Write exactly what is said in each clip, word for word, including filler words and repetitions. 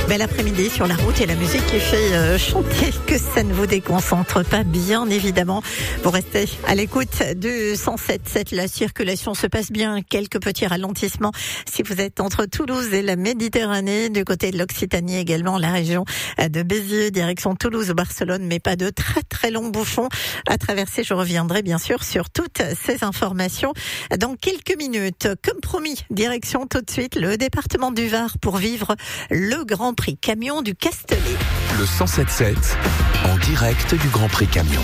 Bel après-midi sur la route et la musique qui fait euh, chanter, que ça ne vous déconcentre pas, bien évidemment. Vous restez à l'écoute du cent sept virgule sept. La circulation se passe bien. Quelques petits ralentissements si vous êtes entre Toulouse et la Méditerranée. Du côté de l'Occitanie également, la région de Béziers, direction Toulouse ou Barcelone, mais pas de très très longs bouchons à traverser. Je reviendrai bien sûr sur toutes ces informations dans quelques minutes. Comme promis, direction tout de suite le département du Var pour vivre le Grand Prix Camion du Castellet. Le cent sept virgule sept en direct du Grand Prix Camion.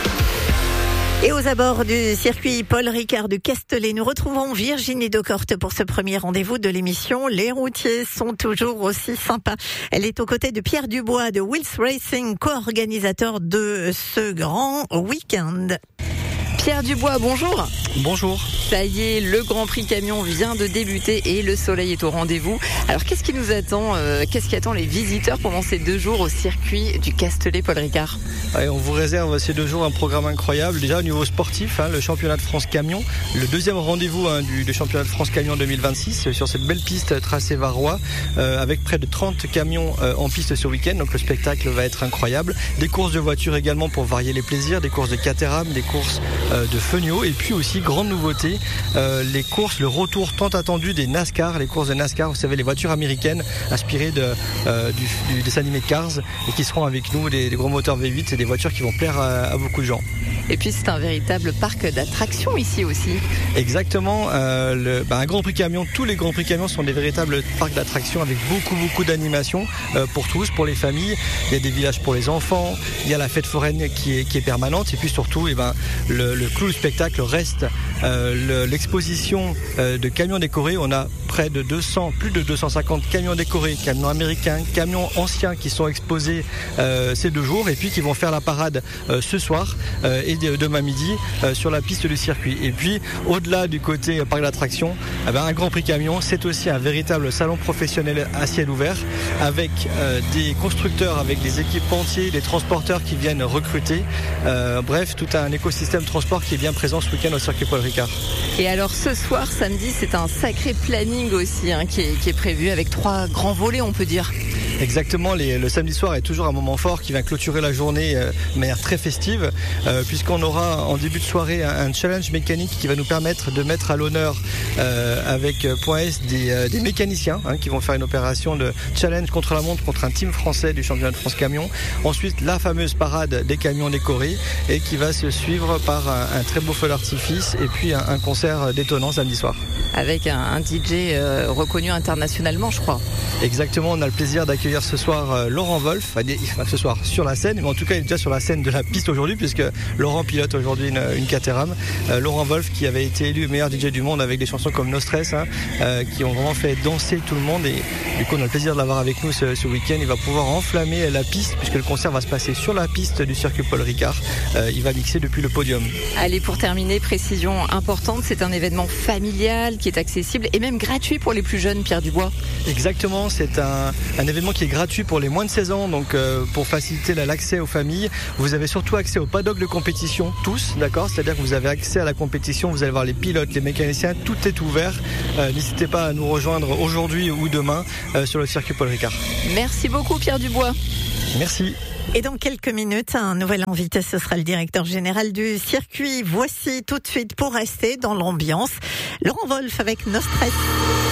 Et aux abords du circuit Paul Ricard du Castellet, nous retrouvons Virginie Decorte pour ce premier rendez-vous de l'émission. Les routiers sont toujours aussi sympas. Elle est aux côtés de Pierre Dubois de Wheels Racing, co-organisateur de ce grand week-end. Pierre Dubois, bonjour. Bonjour. Ça y est, le Grand Prix Camion vient de débuter et le soleil est au rendez-vous. Alors qu'est-ce qui nous attend, euh, qu'est-ce qui attend les visiteurs pendant ces deux jours au circuit du Castellet Paul Ricard? Allez, on vous réserve ces deux jours un programme incroyable. Déjà au niveau sportif, hein, le championnat de France Camion, le deuxième rendez-vous hein, du, du championnat de France Camion deux mille vingt-six sur cette belle piste tracée varois euh, avec près de trente camions euh, en piste ce week-end. Donc le spectacle va être incroyable. Des courses de voitures également pour varier les plaisirs, des courses de Caterham, des courses euh, de Fenio et puis aussi grande nouveauté, euh, les courses, le retour tant attendu des NASCAR, les courses de NASCAR, vous savez les voitures américaines inspirées de, euh, du, du dessin animé Cars et qui seront avec nous, des, des gros moteurs V huit et des voitures qui vont plaire à, à beaucoup de gens. Et puis c'est un véritable parc d'attractions ici aussi. Exactement, euh, le, bah, un Grand Prix Camion, tous les Grands Prix Camions sont des véritables parcs d'attractions avec beaucoup beaucoup d'animations euh, pour tous, pour les familles. Il y a des villages pour les enfants, il y a la fête foraine qui est, qui est permanente et puis surtout eh ben, le, le clou du spectacle reste euh, le, l'exposition euh, de camions décorés. On a près de deux cents, plus de deux cent cinquante camions décorés, camions américains, camions anciens qui sont exposés euh, ces deux jours et puis qui vont faire la parade euh, ce soir euh, et demain midi euh, sur la piste du circuit. Et puis au-delà du côté euh, parc d'attractions, eh ben, un Grand Prix Camion, c'est aussi un véritable salon professionnel à ciel ouvert avec euh, des constructeurs, avec des équipementiers, des transporteurs qui viennent recruter. Euh, bref, tout un écosystème transport qui est bien présent ce week-end au circuit Paul Ricard. Et alors ce soir, samedi, c'est un sacré planning aussi hein, qui, est, qui est prévu avec trois grands volets, on peut dire. Exactement, les, le samedi soir est toujours un moment fort qui vient clôturer la journée euh, de manière très festive euh, puisqu'on aura en début de soirée un, un challenge mécanique qui va nous permettre de mettre à l'honneur euh, avec Point S des, euh, des mécaniciens hein, qui vont faire une opération de challenge contre la montre contre un team français du championnat de France Camion. Ensuite la fameuse parade des camions décorés et qui va se suivre par un, un très beau feu d'artifice et puis un, un concert détonnant samedi soir. Avec un, un D J euh, reconnu internationalement je crois. Exactement, on a le plaisir d'accueillir ce soir euh, Laurent Wolf, enfin, ce soir sur la scène, mais en tout cas il est déjà sur la scène de la piste aujourd'hui puisque Laurent pilote aujourd'hui une, une Caterham. Euh, Laurent Wolf qui avait été élu meilleur D J du monde avec des chansons comme No Stress hein, euh, qui ont vraiment fait danser tout le monde et du coup on a le plaisir de l'avoir avec nous ce, ce week-end. Il va pouvoir enflammer la piste puisque le concert va se passer sur la piste du circuit Paul Ricard. Euh, il va mixer depuis le podium. Allez, pour terminer, précision importante, c'est un événement familial qui est accessible et même gratuit pour les plus jeunes, Pierre Dubois. Exactement, c'est un, un événement qui est gratuit pour les moins de seize ans, donc euh, pour faciliter là, l'accès aux familles. Vous avez surtout accès au paddock de compétition, tous, d'accord, c'est-à-dire que vous avez accès à la compétition, vous allez voir les pilotes, les mécaniciens, tout est ouvert. Euh, n'hésitez pas à nous rejoindre aujourd'hui ou demain euh, sur le circuit Paul Ricard. Merci beaucoup Pierre Dubois. Merci. Et dans quelques minutes, un nouvel invité, ce sera le directeur général du circuit. Voici tout de suite, pour rester dans l'ambiance, Laurent Wolf avec No Stress.